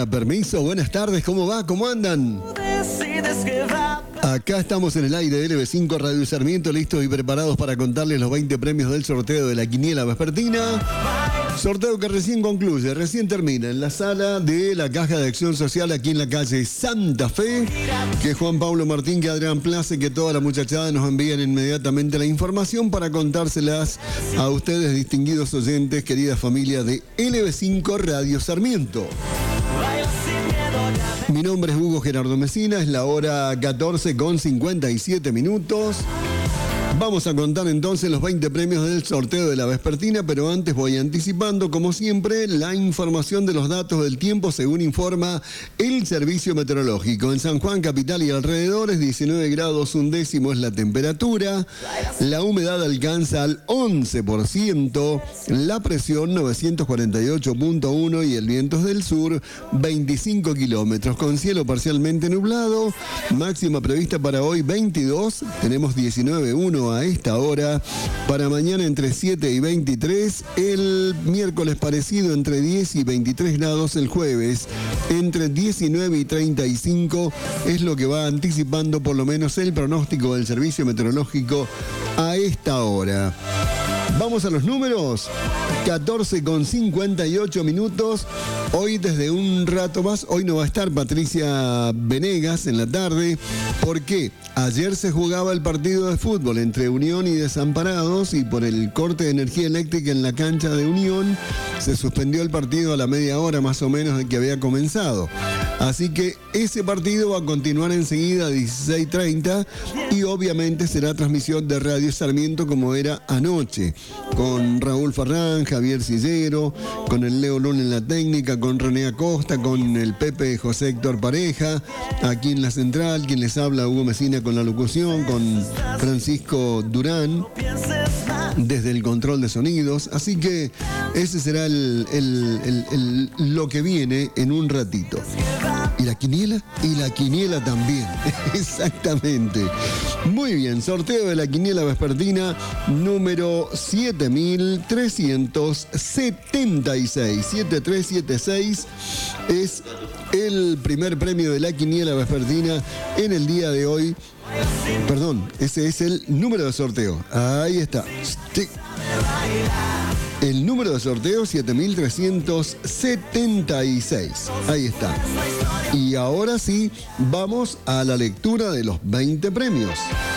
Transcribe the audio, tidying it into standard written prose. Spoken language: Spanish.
Hola, permiso, buenas tardes, ¿cómo va? ¿Cómo andan? Acá estamos en el aire de LB5 Radio Sarmiento, listos y preparados para contarles los 20 premios del sorteo de la quiniela vespertina. Sorteo que recién concluye, recién termina en la sala de la Caja de Acción Social aquí en la calle Santa Fe. Que Juan Pablo Martín, que Adrián Place, que toda la muchachada nos envíen inmediatamente la información para contárselas a ustedes, distinguidos oyentes, querida familia de LB5 Radio Sarmiento. Mi nombre es Hugo Gerardo Mesina, es la hora 14:57. Vamos a contar entonces los 20 premios del sorteo de la vespertina, pero antes voy anticipando, como siempre, la información de los datos del tiempo según informa el Servicio Meteorológico. En San Juan, capital y alrededores, 19 grados 1/10 es la temperatura, la humedad alcanza al 11%, la presión 948.1 y el viento es del sur, 25 kilómetros, con cielo parcialmente nublado, máxima prevista para hoy 22, tenemos 19.1 a esta hora, para mañana entre 7 y 23, el miércoles parecido entre 10 y 23 grados, el jueves entre 19 y 35, es lo que va anticipando por lo menos el pronóstico del Servicio Meteorológico a esta hora. Vamos a los números, 14:58. Hoy desde un rato más, hoy no va a estar Patricia Venegas en la tarde. ¿Por qué? Ayer se jugaba el partido de fútbol entre Unión y Desamparados y por el corte de energía eléctrica en la cancha de Unión se suspendió el partido a la media hora más o menos de que había comenzado. Así que ese partido va a continuar enseguida a 16:30 y obviamente será transmisión de Radio Sarmiento como era anoche, con Raúl Farrán, Javier Sillero, con el Leo Luna en la técnica, con René Acosta, con el Pepe José Héctor Pareja, aquí en la central, quien les habla, Hugo Mesina con la locución, con Francisco Durán desde el control de sonidos. Así que ese será lo que viene en un ratito. ¿Y la quiniela? Y la quiniela también. Exactamente. Muy bien, sorteo de la quiniela vespertina número 7376. 7376 es el primer premio de la quiniela vespertina en el día de hoy. Perdón, ese es el número de sorteo. Ahí está. Sí. El número de sorteo 7376. Ahí está. Y ahora sí, vamos a la lectura de los 20 premios.